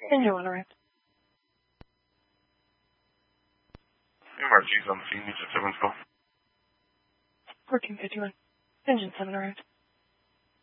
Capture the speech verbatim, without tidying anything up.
Engine one arrived. Mark G's on the scene, music seven twelve. fourteen fifty-one. Engine seven arrived.